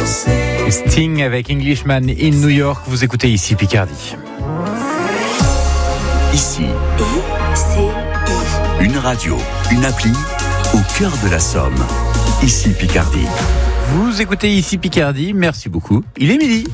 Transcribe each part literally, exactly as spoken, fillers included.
Sting avec Englishman in New York. Vous écoutez ici Picardie. Ici, une radio, une appli au cœur de la Somme. Ici Picardie. Vous écoutez ici Picardie. Merci beaucoup. Il est midi.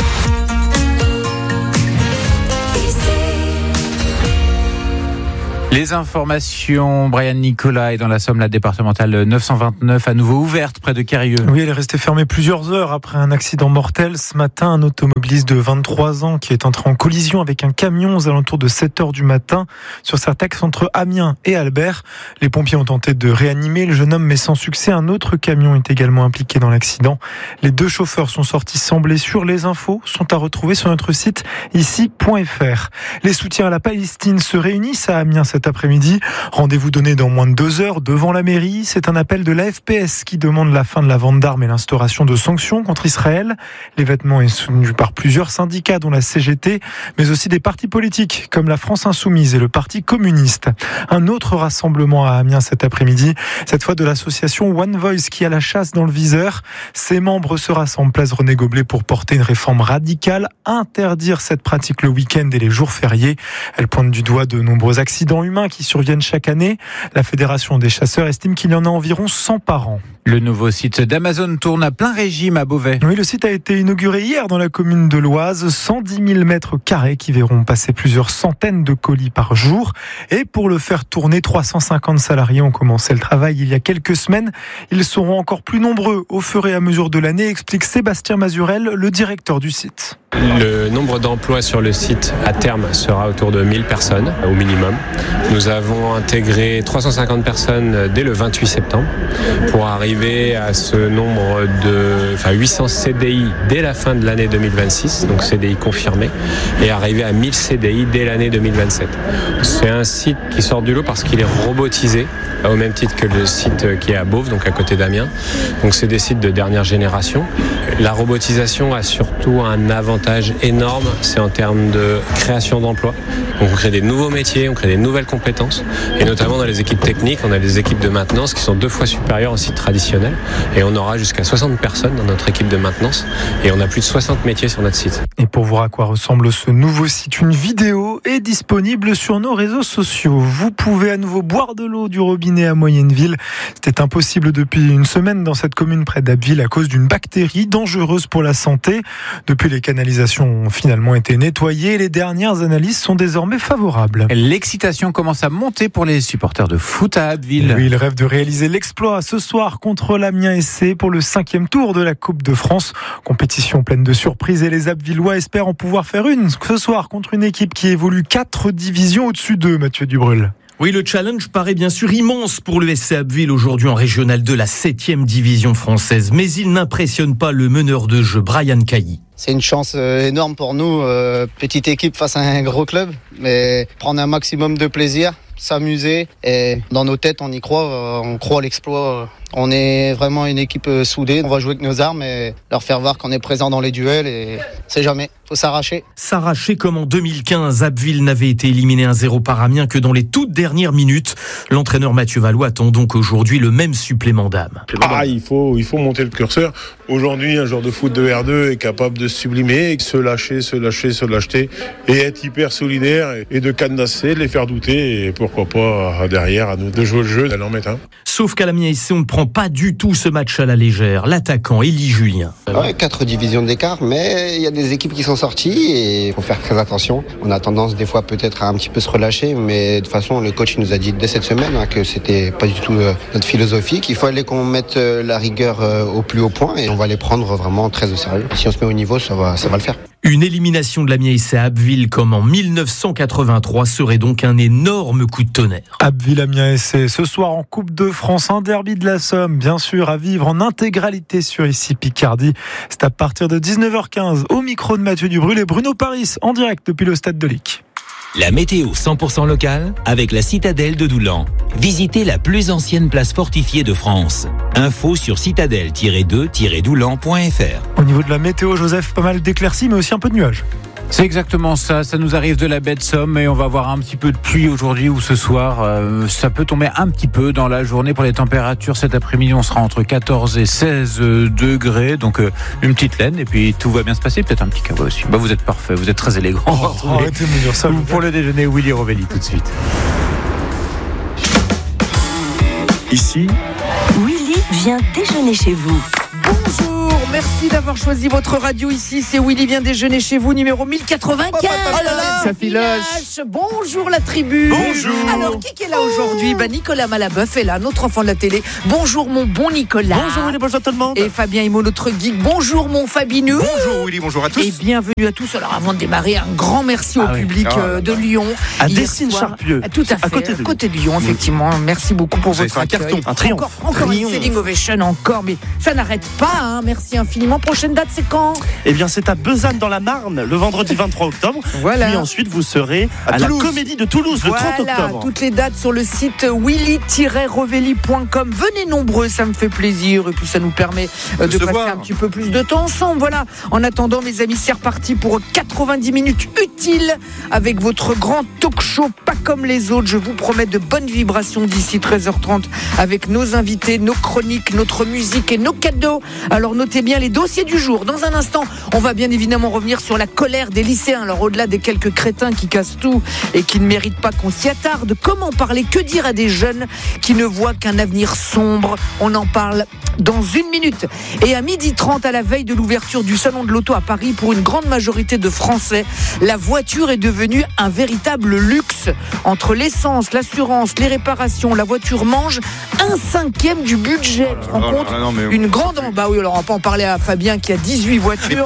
Les informations, Brian Nicolas est dans la Somme, la départementale neuf cent vingt-neuf, à nouveau ouverte près de Carieux. Oui, elle est restée fermée plusieurs heures après un accident mortel. Ce matin, un automobiliste de vingt-trois ans qui est entré en collision avec un camion aux alentours de sept heures du matin sur cet axe entre Amiens et Albert. Les pompiers ont tenté de réanimer le jeune homme, mais sans succès. Un autre camion est également impliqué dans l'accident. Les deux chauffeurs sont sortis sans blessure. Les infos sont à retrouver sur notre site ici point f r. Les soutiens à la Palestine se réunissent à Amiens cet après-midi. Rendez-vous donné dans moins de deux heures devant la mairie. C'est un appel de l'A F P S qui demande la fin de la vente d'armes et l'instauration de sanctions contre Israël. L'événement est soutenu par plusieurs syndicats dont la C G T, mais aussi des partis politiques comme la France Insoumise et le Parti communiste. Un autre rassemblement à Amiens cet après-midi, cette fois de l'association One Voice qui a la chasse dans le viseur. Ses membres se rassemblent place René Goblet pour porter une réforme radicale, interdire cette pratique le week-end et les jours fériés. Elle pointe du doigt de nombreux accidents humains qui surviennent chaque année. La Fédération des chasseurs estime qu'il y en a environ cent par an. Le nouveau site d'Amazon tourne à plein régime à Beauvais. Oui, le site a été inauguré hier dans la commune de l'Oise. cent dix mille mètres carrés qui verront passer plusieurs centaines de colis par jour. Et pour le faire tourner, trois cent cinquante salariés ont commencé le travail il y a quelques semaines. Ils seront encore plus nombreux au fur et à mesure de l'année, explique Sébastien Mazurel, le directeur du site. Le nombre d'emplois sur le site à terme sera autour de mille personnes au minimum. Nous avons intégré trois cent cinquante personnes dès le vingt-huit septembre pour arriver à ce nombre de enfin huit cents C D I dès la fin de l'année deux mille vingt-six, donc C D I confirmés, et arriver à mille C D I dès l'année deux mille vingt-sept. C'est un site qui sort du lot parce qu'il est robotisé, au même titre que le site qui est à Beauvais, donc à côté d'Amiens. Donc c'est des sites de dernière génération. La robotisation a surtout un avantage énorme, c'est en termes de création d'emplois. Donc on crée des nouveaux métiers, on crée des nouvelles compétences, et notamment dans les équipes techniques, on a des équipes de maintenance qui sont deux fois supérieures au site traditionnel, et on aura jusqu'à soixante personnes dans notre équipe de maintenance, et on a plus de soixante métiers sur notre site. Et pour voir à quoi ressemble ce nouveau site, une vidéo est disponible sur nos réseaux sociaux. Vous pouvez à nouveau boire de l'eau du robinet à Moyenneville. C'était impossible depuis une semaine dans cette commune près d'Abbeville à cause d'une bactérie dangereuse pour la santé. Depuis, les canalisations ont finalement été nettoyées. Les dernières analyses sont désormais favorables. L'excitation commence à monter pour les supporters de foot à Abbeville. Oui, ils rêvent de réaliser l'exploit ce soir contre l'Amiens S C pour le cinquième tour de la Coupe de France. Compétition pleine de surprises et les Abbvillois espèrent en pouvoir faire une ce soir contre une équipe qui évolue quatre divisions au-dessus d'eux, Mathieu Dubrul. Oui, le challenge paraît bien sûr immense pour le S C Abbeville aujourd'hui en régional deux, la septième division française. Mais il n'impressionne pas le meneur de jeu, Brian Cailly. C'est une chance énorme pour nous, euh, petite équipe face à un gros club, mais prendre un maximum de plaisir, s'amuser, et dans nos têtes on y croit, on croit à l'exploit. On est vraiment une équipe soudée, on va jouer avec nos armes et leur faire voir qu'on est présent dans les duels, et c'est jamais, faut s'arracher. S'arracher comme en deux mille quinze, Abbeville n'avait été éliminé un zéro par Amiens que dans les toutes dernières minutes. L'entraîneur Mathieu Valois attend donc aujourd'hui le même supplément d'âme. Ah, il faut, il faut monter le curseur. Aujourd'hui, un joueur de foot de R deux est capable de se sublimer, se lâcher, se lâcher, se lâcher, et être hyper solidaire et de cadenasser, de les faire douter, et pourquoi pas derrière à nous de jouer le jeu, d'aller en mettre un. Sauf qu'à l'Amiens S C, on ne prend pas du tout ce match à la légère. L'attaquant Élie Julien. Ouais, quatre divisions d'écart, mais il y a des équipes qui sont sorties et il faut faire très attention. On a tendance des fois peut-être à un petit peu se relâcher, mais de toute façon le coach nous a dit dès cette semaine hein, que c'était pas du tout euh, notre philosophie, qu'il fallait qu'on mette euh, la rigueur euh, au plus haut point, et on va les prendre vraiment très au sérieux. Si on se met au niveau, ça va, ça va le faire. Une élimination de l'Amiens S C à Abbeville comme en dix-neuf cent quatre-vingt-trois serait donc un énorme coup de tonnerre. Abbeville-Amiens S C ce soir en Coupe de France, un derby de la Somme, bien sûr, à vivre en intégralité sur ici Picardie. C'est à partir de dix-neuf heures quinze au micro de Mathieu Dubrul et Bruno Paris en direct depuis le stade de Lic. La météo cent pour cent locale avec la citadelle de Doulan. Visitez la plus ancienne place fortifiée de France. Info sur citadelle tiret deux tiret doulan point f r. Au niveau de la météo, Joseph, pas mal d'éclaircies mais aussi un peu de nuages. C'est exactement ça, ça nous arrive de la baie de Somme et on va avoir un petit peu de pluie aujourd'hui ou ce soir. Euh, ça peut tomber un petit peu dans la journée pour les températures. Cet après-midi, on sera entre quatorze et seize degrés, donc euh, une petite laine et puis tout va bien se passer. Peut-être un petit caveau aussi. Bah, vous êtes parfait, vous êtes très élégant. Oh, arrêtez de me dire ça. Pour le déjeuner, Willy Rovelli tout de suite. Ici, Willy vient déjeuner chez vous. Bonjour, merci d'avoir choisi votre radio ici. C'est Willy vient déjeuner chez vous, numéro mille quatre-vingt-quinze. Oh là là, ça filoche. Bonjour la tribu. Bonjour. Alors, qui est là aujourd'hui ? Bah, Nicolas Malabeuf est là, notre enfant de la télé. Bonjour mon bon Nicolas. Bonjour Willy, bonjour tout le monde. Et Fabien Immo, notre geek. Bonjour mon Fabineux. Bonjour Willy, bonjour à tous. Et bienvenue à tous. Alors, avant de démarrer, un grand merci au ah public oui. oh euh, de Lyon. À Hier Dessines-Charpieu. Tout à fait, à côté de, à côté de Lyon, effectivement. Merci beaucoup pour Vous votre avez fait un accueil. carton, un triomphe. Encore, encore Triomphe. une standing ovation, encore. Mais ça n'arrête pas, hein. Merci infiniment. Prochaine date, c'est quand ? Eh bien, c'est à Besanne dans la Marne, le vendredi vingt-trois octobre. Voilà. Puis ensuite, vous serez à, à la Comédie de Toulouse le voilà, trente octobre. Toutes les dates sur le site willy tiret rovelli point com. Venez nombreux, ça me fait plaisir. Et puis ça nous permet de, de passer voir. un petit peu plus de temps ensemble. Voilà. En attendant, mes amis, c'est reparti pour quatre-vingt-dix minutes utiles avec votre grand talk show, pas comme les autres. Je vous promets de bonnes vibrations d'ici treize heures trente avec nos invités, nos chroniques, notre musique et nos cadeaux. Alors notez bien les dossiers du jour. Dans un instant, on va bien évidemment revenir sur la colère des lycéens. Alors au-delà des quelques crétins qui cassent tout et qui ne méritent pas qu'on s'y attarde, comment parler, que dire à des jeunes qui ne voient qu'un avenir sombre ? On en parle dans une minute. Et à midi trente, à la veille de l'ouverture du salon de l'auto à Paris, pour une grande majorité de Français, la voiture est devenue un véritable luxe. Entre l'essence, l'assurance, les réparations, la voiture mange un cinquième du budget. Tu te rends compte ? Une grande... Bah oui, alors on va pas en parler à Fabien qui a dix-huit voitures.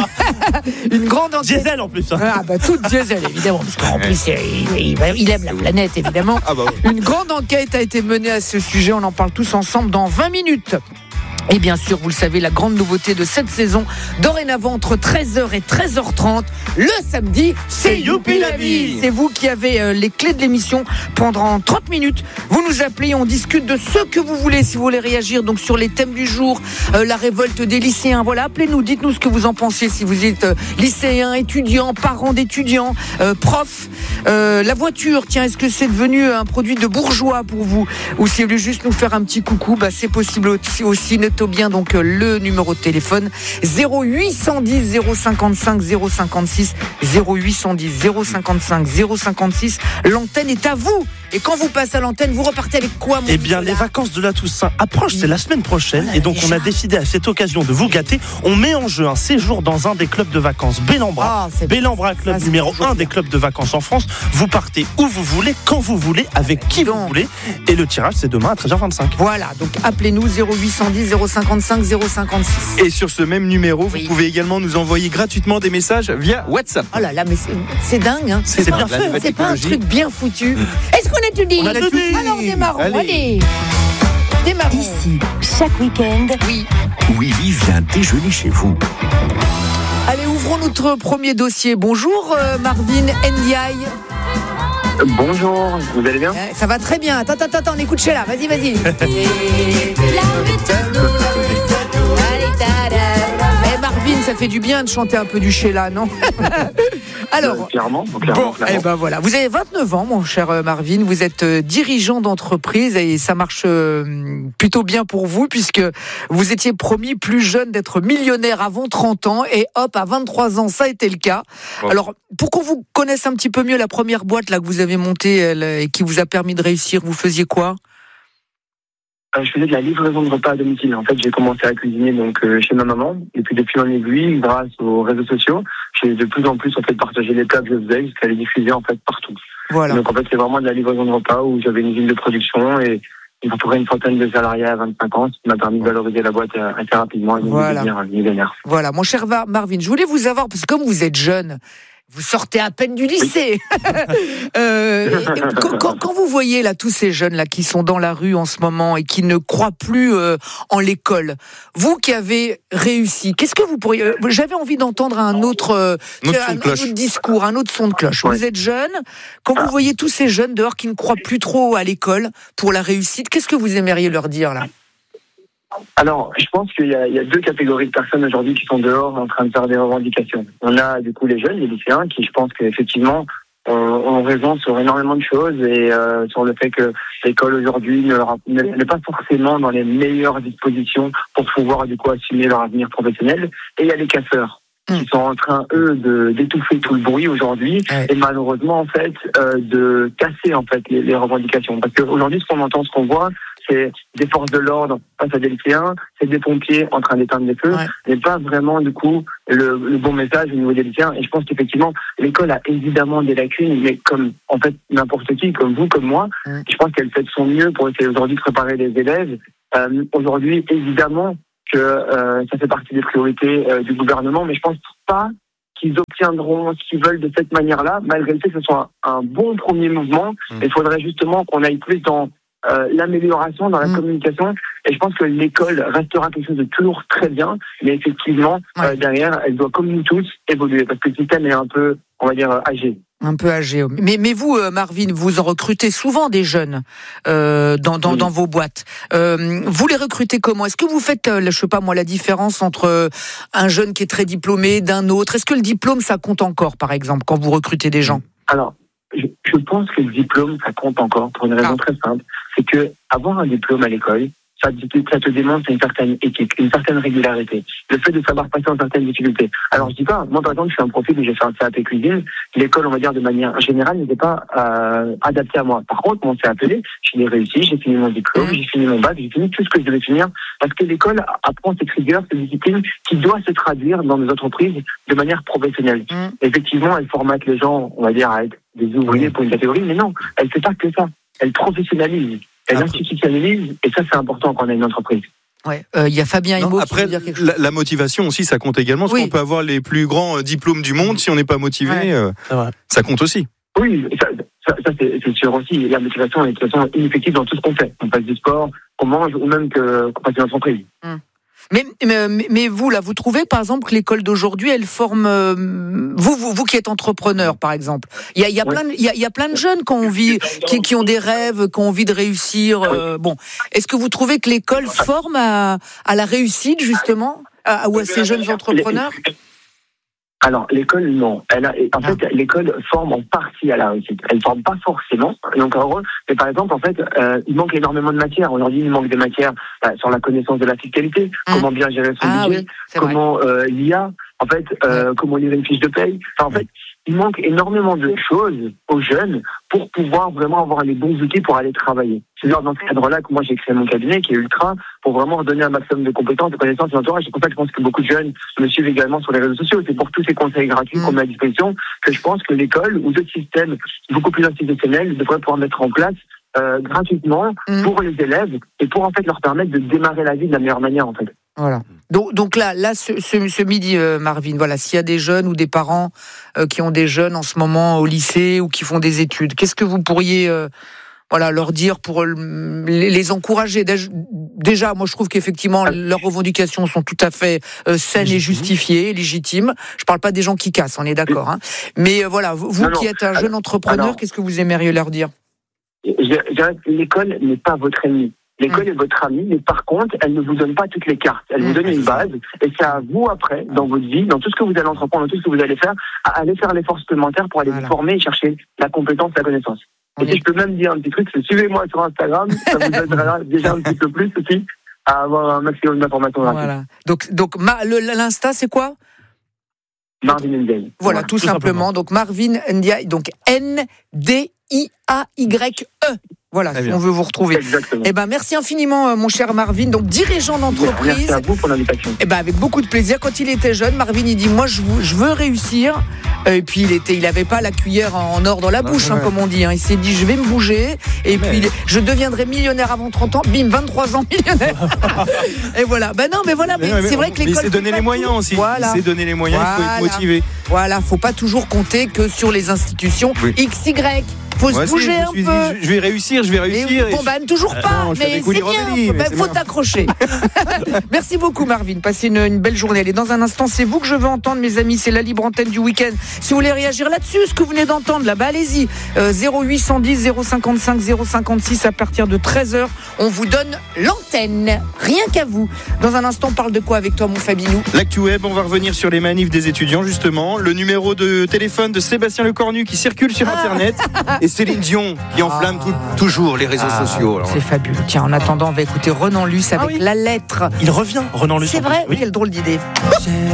Une grande enquête. Diesel en plus. Hein. Ah bah toute diesel évidemment, parce qu'en plus il, il, il aime la planète évidemment. Ah bah oui. Une grande enquête a été menée à ce sujet, on en parle tous ensemble dans vingt minutes. Et bien sûr, vous le savez, la grande nouveauté de cette saison, dorénavant entre treize heures et treize heures trente, le samedi, c'est Youpi la vie. C'est vous qui avez euh, les clés de l'émission pendant trente minutes. Vous nous appelez, on discute de ce que vous voulez, si vous voulez réagir donc sur les thèmes du jour, euh, la révolte des lycéens. Voilà, appelez-nous, dites-nous ce que vous en pensez, si vous êtes euh, lycéen, étudiant, parent d'étudiants, euh, prof. Euh, la voiture, tiens, est-ce que c'est devenu un produit de bourgeois pour vous ? Ou si vous voulez juste nous faire un petit coucou, bah, c'est possible aussi, aussi. Notez bien donc le numéro de téléphone zéro huit cent dix zéro cinquante-cinq zéro cinquante-six zéro huit cent dix zéro cinquante-cinq zéro cinquante-six. L'antenne est à vous. Et quand vous passez à l'antenne, vous repartez avec quoi, mon Eh bien, les vacances de la Toussaint approchent, c'est la semaine prochaine. Ah, et donc, déjà. on a décidé à cette occasion de vous gâter. On met en jeu un séjour dans un des clubs de vacances Bellambra. Ah, Bellambra, club ah, numéro un des clubs de vacances en France. Vous partez où vous voulez, quand vous voulez, avec qui donc. vous voulez. Et le tirage, c'est demain à treize heures vingt-cinq. Voilà, donc appelez-nous zéro huit cent dix zéro cinquante-cinq zéro cinquante-six. Et sur ce même numéro, oui. vous pouvez également nous envoyer gratuitement des messages via WhatsApp. Oh là là, mais c'est, c'est dingue, hein. C'est, c'est bien fait. C'est pas un truc bien foutu. Est-ce qu'on a tout dit ? On a tout dit. Alors démarrons, allez. allez. Démarrons. Ici, chaque week-end, oui. Willy vient déjeuner chez vous. Allez, ouvrons notre premier dossier. Bonjour euh, Marvin Ndiaye. Bonjour, vous allez bien ? Ça va très bien. Attends, attends, attends, on écoute Sheila. Vas-y, vas-y. Eh Marvin, ça fait du bien de chanter un peu du Sheila, non ? Alors, euh, clairement, clairement, bon, clairement. Eh ben voilà. Vous avez vingt-neuf ans, mon cher Marvin. Vous êtes dirigeant d'entreprise et ça marche plutôt bien pour vous puisque vous étiez promis plus jeune d'être millionnaire avant trente ans et hop, à vingt-trois ans, ça a été le cas. Bon. Alors, pour qu'on vous connaisse un petit peu mieux, la première boîte là que vous avez montée elle, et qui vous a permis de réussir, vous faisiez quoi ? Euh, je faisais de la livraison de repas à domicile. En fait, j'ai commencé à cuisiner donc euh, chez ma maman. Et puis depuis en aiguille, grâce aux réseaux sociaux, j'ai de plus en plus en fait partagé les plats que je faisais jusqu'à les diffuser en fait partout. Voilà. Donc en fait, c'est vraiment de la livraison de repas où j'avais une usine de production et il faudrait une centaine de salariés à vingt-cinq ans, ce qui m'a permis de valoriser la boîte assez rapidement et de voilà. devenir millionnaire. Voilà, mon cher Marvin, je voulais vous avoir parce que comme vous êtes jeune. Vous sortez à peine du lycée. Oui. euh, quand, quand, quand vous voyez là tous ces jeunes là qui sont dans la rue en ce moment et qui ne croient plus euh, en l'école, vous qui avez réussi, qu'est-ce que vous pourriez euh, J'avais envie d'entendre un autre, euh, un, un autre discours, un autre son de cloche. Ouais. Vous êtes jeune, quand vous voyez tous ces jeunes dehors qui ne croient plus trop à l'école pour la réussite, qu'est-ce que vous aimeriez leur dire là ? Alors, je pense qu'il y a, il y a deux catégories de personnes aujourd'hui qui sont dehors en train de faire des revendications. On a du coup les jeunes, les lycéens, qui je pense qu'effectivement ont, ont raison sur énormément de choses et euh, sur le fait que l'école aujourd'hui ne n'est pas forcément dans les meilleures dispositions pour pouvoir du coup assumer leur avenir professionnel. Et il y a les casseurs qui sont en train, eux, de, d'étouffer tout le bruit aujourd'hui ouais. et malheureusement, en fait, euh, de casser en fait les, les revendications. Parce qu'aujourd'hui, ce qu'on entend, ce qu'on voit, c'est des forces de l'ordre face à des lycéens, c'est des pompiers en train d'éteindre les feux, ouais. mais pas vraiment, du coup, le, le bon message au niveau des lycéens. Et je pense qu'effectivement, l'école a évidemment des lacunes, mais comme, en fait, n'importe qui, comme vous, comme moi, ouais. je pense qu'elle fait de son mieux pour essayer aujourd'hui de préparer les élèves. Euh, aujourd'hui, évidemment, que euh, ça fait partie des priorités euh, du gouvernement, mais je pense pas qu'ils obtiendront ce qu'ils veulent de cette manière-là, malgré le fait que ce soit un, un bon premier mouvement. Mmh. Il faudrait justement qu'on aille plus dans euh, l'amélioration, dans la mmh. communication, et je pense que l'école restera quelque chose de toujours très bien, mais effectivement, ouais. euh, derrière, elle doit, comme nous tous, évoluer, parce que le système est un peu, on va dire, âgé. Un peu âgé. Mais, mais vous, Marvin, vous en recrutez souvent des jeunes euh, dans, dans, oui. dans vos boîtes. Euh, vous les recrutez comment ? Est-ce que vous faites, je sais pas moi, la différence entre un jeune qui est très diplômé d'un autre ? Est-ce que le diplôme, ça compte encore, par exemple, quand vous recrutez des gens ? Alors, je, je pense que le diplôme, ça compte encore pour une raison ah. très simple. C'est que avoir un diplôme à l'école, ça, ça te démontre une certaine éthique, une certaine régularité. Le fait de savoir passer en certaines difficultés. Alors, je dis pas, moi, par exemple, je suis un profil où j'ai fait un C A P cuisine. L'école, on va dire, de manière générale, n'était pas euh, adaptée à moi. Par contre, mon C A P, je l'ai réussi, j'ai fini mon diplôme, mmh. j'ai fini mon bac, j'ai fini tout ce que je devais finir. Parce que l'école apprend cette rigueur, cette discipline qui doit se traduire dans nos entreprises de manière professionnelle. Mmh. Effectivement, elle formate les gens, on va dire, à être des ouvriers pour une catégorie, mais non, elle fait pas que ça. Elle professionnalise. Elle institutionnalise, et ça, c'est important quand on a une entreprise. Ouais, il euh, y a Fabien Immo qui après, veut dire quelque chose. La, la motivation aussi, ça compte également. Parce oui. qu'on peut avoir les plus grands euh, diplômes du monde, si on n'est pas motivé, ouais. euh, ça compte aussi. Oui, ça, ça, ça c'est, c'est sûr aussi. La motivation est de toute façon ineffective dans tout ce qu'on fait. On fasse du sport, qu'on mange, ou même que, qu'on fasse une entreprise. Hum. Mais, mais, mais vous, là, vous trouvez, par exemple, que l'école d'aujourd'hui, elle forme... Euh, vous, vous, vous qui êtes entrepreneur, par exemple, il y a, y, a ouais. y, a, y a plein de jeunes qui ont envie, qui, qui ont des rêves, qui ont envie de réussir. Euh, bon, est-ce que vous trouvez que l'école forme à, à la réussite, justement, à, ou à ces jeunes entrepreneurs ? Alors, l'école, non. Elle a, en fait, ah. l'école forme en partie à la réussite. Elle forme pas forcément. Donc, en gros, mais par exemple, en fait, euh, il manque énormément de matières. Aujourd'hui, il manque des matières bah, sur la connaissance de la fiscalité, mmh. comment bien gérer son ah, budget, oui, comment euh, l'I A, en fait, euh, mmh. comment lire une fiche de paye. Enfin, en fait, il manque énormément de choses aux jeunes pour pouvoir vraiment avoir les bons outils pour aller travailler. C'est dans ce cadre-là que moi j'ai créé mon cabinet qui est Ultra pour vraiment donner un maximum de compétences, de connaissances et d'entourage. C'est pour ça que je pense que beaucoup de jeunes me suivent également sur les réseaux sociaux. C'est pour tous ces conseils gratuits mmh. qu'on met à disposition que je pense que l'école ou d'autres systèmes beaucoup plus institutionnels devraient pouvoir mettre en place euh, gratuitement mmh. pour les élèves et pour en fait leur permettre de démarrer la vie de la meilleure manière en fait. Voilà. Donc, donc là, là, ce, ce, ce midi, euh, Marvin, voilà, s'il y a des jeunes ou des parents euh, qui ont des jeunes en ce moment au lycée ou qui font des études, qu'est-ce que vous pourriez, euh, voilà, leur dire pour euh, les, les encourager ? Déjà, moi, je trouve qu'effectivement, leurs revendications sont tout à fait euh, saines Légitime. et justifiées, légitimes. Je parle pas des gens qui cassent, on est d'accord. Hein. Mais euh, voilà, vous, vous non, qui êtes un jeune entrepreneur, alors, qu'est-ce que vous aimeriez leur dire ? je, je, L'école n'est pas votre ennemi. L'école est votre amie, mais par contre, elle ne vous donne pas toutes les cartes. Elle mmh. vous donne une base, et c'est à vous après, dans votre vie, dans tout ce que vous allez entreprendre, dans tout ce que vous allez faire, à aller faire l'effort supplémentaire pour aller voilà. vous former et chercher la compétence, la connaissance. On et est... si je peux même dire un petit truc, c'est suivez-moi sur Instagram, ça vous aidera déjà un petit peu plus aussi à avoir un maximum d'informations gratuites. Voilà. Donc, donc ma, le, l'Insta, c'est quoi ? Marvin Ndiaye. Voilà, voilà, tout, tout simplement. simplement. Donc Marvin Ndiaye, donc N D I A Y E. Voilà, si on veut vous retrouver. Exactement. Eh ben, merci infiniment, mon cher Marvin. Donc, dirigeant d'entreprise. Merci à vous pour l'invitation. Eh ben, avec beaucoup de plaisir. Quand il était jeune, Marvin, il dit, moi, je, je veux réussir. Et puis, il était, il avait pas la cuillère en or dans la bouche, ah, ouais. hein, comme on dit. Hein. Il s'est dit, je vais me bouger. Et mais... puis, je deviendrai millionnaire avant trente ans. Bim, vingt-trois ans, millionnaire. Et voilà. Ben non, mais voilà. Mais, mais c'est vrai que l'école. Mais c'est donner les moyens aussi. Voilà. C'est donner les moyens. Voilà. Il faut être motivé. Voilà. Faut pas toujours compter que sur les institutions oui. X Y. faut Moi se bouger aussi, un suis, peu. Je vais réussir, je vais réussir. Et, bon, bah, toujours pas, non, mais c'est bien. Il bah, faut t'accrocher. Merci beaucoup, Marvin. Passez une, une belle journée. Allez, dans un instant, c'est vous que je veux entendre, mes amis. C'est la libre antenne du week-end. Si vous voulez réagir là-dessus, ce que vous venez d'entendre, là, bah, allez-y. Euh, zéro huit cent dix, zéro cinquante-cinq, zéro cinquante-six à partir de treize heures. On vous donne l'antenne. Rien qu'à vous. Dans un instant, on parle de quoi avec toi, mon Fabinou? L'actu web, on va revenir sur les manifs des étudiants, justement. Le numéro de téléphone de Sébastien Lecornu qui circule sur Internet. Ah. Et Céline Dion qui enflamme tout, toujours les réseaux ah, sociaux. Alors. C'est fabuleux. Tiens, en attendant, on va écouter Renan Luce avec ah oui. La lettre. Il revient, Renan Luce. C'est vrai, oui. Quelle drôle d'idée.